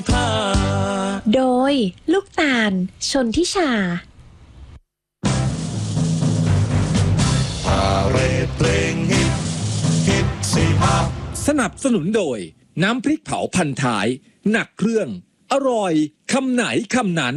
โดยลูกตาลชนทิชาพาเรดเพลงฮิตสี่ภาคสนับสนุนโดยน้ำพริกเผาพันท้ายหนักเครื่องอร่อยคำไหนคำนั้น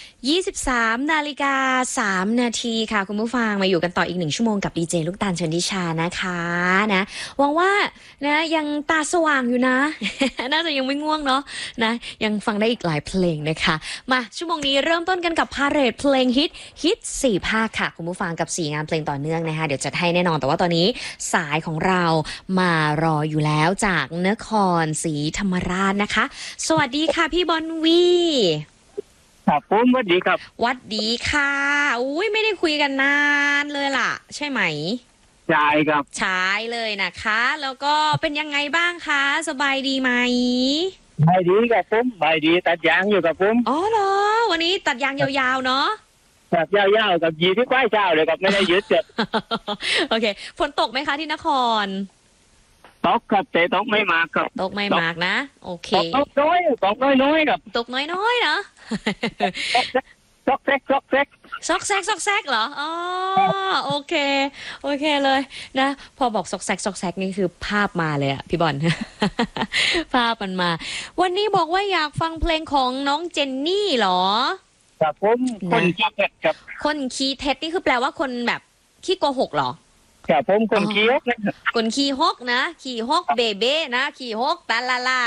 23:03 นาทีค่ะคุณผู้ฟังมาอยู่กันต่ออีก1ชั่วโมงกับดีเจลูกตาลชนทิชานะคะนะหวังว่านะยังตาสว่างอยู่นะ น่าจะยังไม่ง่วงเนาะนะยังฟังได้อีกหลายเพลงนะคะมาชั่วโมงนี้เริ่มต้นกันกับพาเหรดเพลงฮิต4ภาคค่ะคุณผู้ฟังกับ4งานเพลงต่อเนื่องนะคะเดี๋ยวจัดให้แน่นอนแต่ว่าตอนนี้สายของเรามารออยู่แล้วจากนครศรีธรรมราชนะคะสวัสดีค่ะพี่บอลวีครับผมสวัสดีครับวัดดีค่ะอุ้ยไม่ได้คุยกันนานเลยล่ะใช่ไหมใช่ครับใช่เลยนะคะแล้วก็เป็นยังไงบ้างคะสบายดีไหมสบายดีครับผมสบายดีตัดยางอยู่กับผมอ๋อเหรอวันนี้ตัดยางยาวๆเนาะตัดยาวๆกับยีที่ควายเช้าเลยครับไม่ได้ยึดเจ็บโอเคฝนตกไหมคะที่นครตกครับแต่ตกไม่มากครับตกไม่มากนะโอเคตกน้อยครับตกน้อยๆนะซอกแซกซอกแซกเหรออ๋อโอเคเลยนะพอบอกซอกแซกนี่คือภาพมาเลยอะพี่บอล ภาพมันมาวันนี้บอกว่าอยากฟังเพลงของน้องเจนนี่เหรอครับผมคนขี้เท็จครับคนขี้เท็จนี่คือแปลว่าคนแบบขี้โกหกเหรอครับผมคนขี้ฮกนะคนขี้ฮกนะขี้ฮกเบเบ้นะขี้ฮกตาลาลา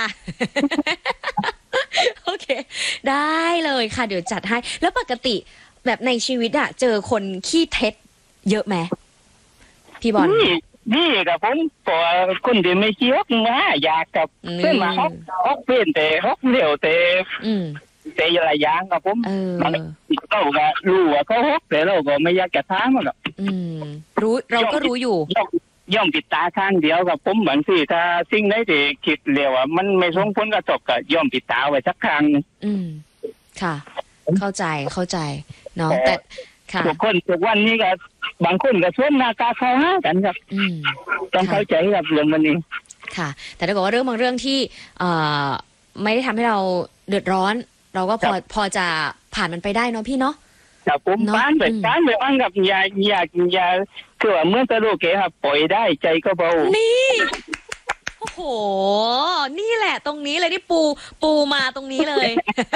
โอเคได้เลยค่ะเดี๋ยวจัดให้แล้วปกติแบบในชีวิตอะเจอคนขี้เท็จเยอะไหมพี่บอลนี่ครับผมก็คนที่ไม่ขี้ฮกนะอยากกับเพื่อนมาฮกเป็นแต่ฮกเร็วแต่อะไรอย่างครับผมเราก็รู้ว่าเขาฮกแต่เราก็ไม่อยากจะถามหรอกเราก็รู้อยู่ย่อมปิดตาข้างเดียวกับผมบางทีถ้าสิ่งไหนที่คิดเร็วอ่ะมันไม่ส่งผลกระทบก็ย่อมปิดตาไว้สักครั้งค่ะเข้าใจเนาะแต่ค่ะทุกวันนี้ก็บางคนก็ชวนหน้าตาเข้าหากันครับต้องเข้าใจกับเรื่องมันนี้ค่ะแต่ถ้าบอกว่าเรื่องบางเรื่องที่ไม่ได้ทำให้เราเดือดร้อนเราก็พอจะผ่านมันไปได้เนาะพี่เนาะแต่ผมบ้านแบบบ้านกับอย่าคือว่าเมื่อสรุปเกครับปล่อยได้ใจก็เบานี่โอ้โหนี่แหละตรงนี้เลยที่ปูมาตรงนี้เลย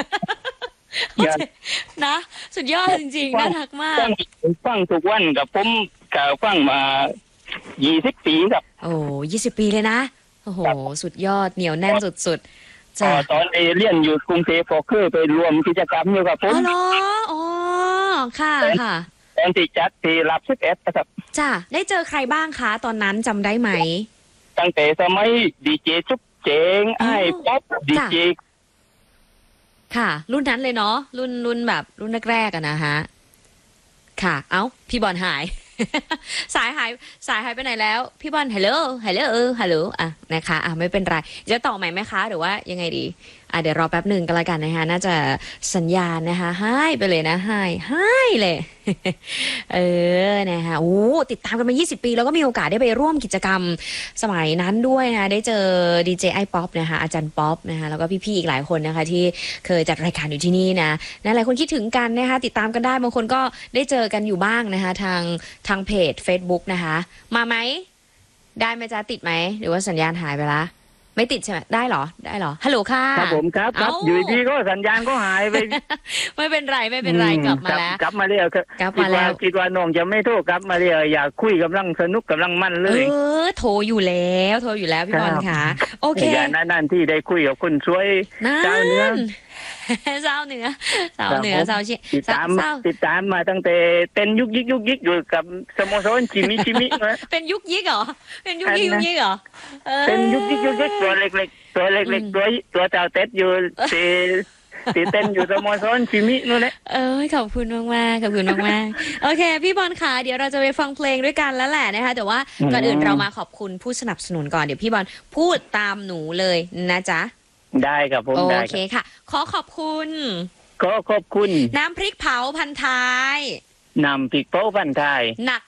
นะสุดยอดจริงๆน่ารักมากฟังทุกวันกับผมกับฟังมา20 ปีครับโอ้20 ปีเลยนะโอ้โหสุดยอดเหนียวแน่นสุดตอนเรียนอยู่กรุงเทพพอคือไปรวมกิจกรรมอยู่กับผมอ๋อค่ะตอนที่จัดที่รับ11ครับจ้าได้เจอใครบ้างคะตอนนั้นจำได้ไหมตั้งแต่สมัยดีเจชุบเจงไอ้ป๊อปดีเจค่ะรุ่นนั้นเลยเนาะรุ่นแบบรุ่นแรกๆอะนะฮะค่ะเอ้าพี่บอลหาย สายหายไปไหนแล้วพี่บอลฮัลโหลอ่ะนะคะไม่เป็นไรจะต่อใหม่ไหมคะหรือว่ายังไงดีเดี๋ยวรอแป๊บหนึ่งก็แล้วกันนะคะน่าจะสัญญาณนะคะหายไปเลยนะหายเลย นะคะติดตามกันมา20 ปีแล้วก็มีโอกาสได้ไปร่วมกิจกรรมสมัยนั้นด้วยนะได้เจอดีเจไอป๊อปนะคะอาจารย์ป๊อปนะคะแล้วก็พี่ๆอีกหลายคนนะคะที่เคยจัดรายการอยู่ที่นี่นะหลายคนคิดถึงกันนะคะติดตามกันได้บางคนก็ได้เจอกันอยู่บ้างนะคะทางเพจ Facebook นะคะมาไหมได้ไหมจ๊ะติดไหมหรือว่าสัญญาณหายไปละไม่ติดใช่ไหมได้เหรอฮัลโหลค่ะครับผมครับอยู่ดีก็สัญญาณก็หายไปไม่เป็นไรกลับมาแล้วกลับมาแล้วคิดว่าน้องจะไม่โทรกลับมาแล้วอยากคุยกำลังสนุกกำลังมันเลยโทรอยู่แล้วพี่บอลค่ะโอเคนั่นที่ได้คุยกับคนช่วยเจ้าเนื้อเจ้าเหนือเจ้าเชี่ยติดตามมาตั้งแต่เป็นยุกยิกอยู่กับสโมสรชิมิเป็นยุกยิกเหรอเป็นยุกยิกเหรอเป็นยุกยิกตัวเล็กตัวเจ้าเต็ดอยู่ตีเต้นอยู่สโมสรชิมินู่นแหละขอบคุณมากโอเคพี่บอลค่ะเดี๋ยวเราจะไปฟังเพลงด้วยกันแล้วแหละนะคะแต่ว่าก่อนอื่นเรามาขอบคุณผู้สนับสนุนก่อนเดี๋ยวพี่บอลพูดตามหนูเลยนะจ๊ะได้ครับผมโอเคค่ะขอบคุณน้ำพริกเผาพันท้ายน้ำพริกเผาพันท้ายหนัก